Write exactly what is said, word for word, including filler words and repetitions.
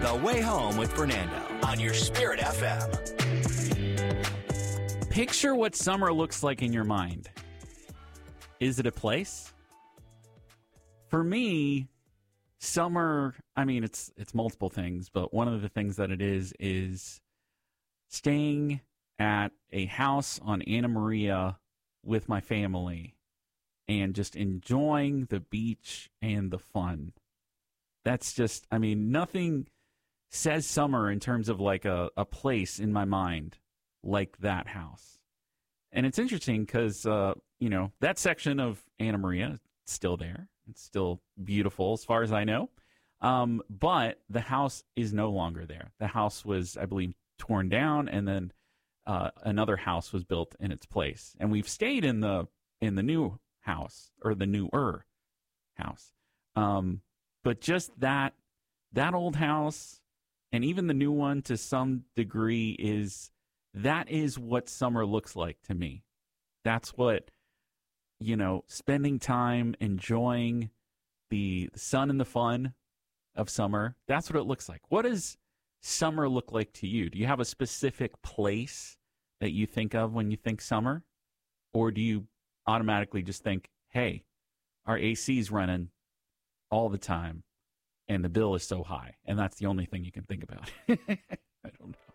The Way Home with Fernando on your Spirit F M. Picture what summer looks like in your mind. Is it a place? For me, summer, I mean, it's it's multiple things, but one of the things that it is is staying at a house on Anna Maria with my family and just enjoying the beach and the fun. That's just, I mean, nothing says summer in terms of like a, a place in my mind like that house. And it's interesting because, uh, you know, that section of Anna Maria is still there. It's still beautiful as far as I know. Um, but the house is no longer there. The house was, I believe, torn down, and then uh, another house was built in its place. And we've stayed in the in the new house, or the newer house. Um, but just that that old house, and even the new one to some degree, is that is what summer looks like to me. That's what, you know, spending time enjoying the sun and the fun of summer. That's what it looks like. What does summer look like to you? Do you have a specific place that you think of when you think summer? Or do you automatically just think, hey, our A C's running all the time and the bill is so high, and that's the only thing you can think about? I don't know.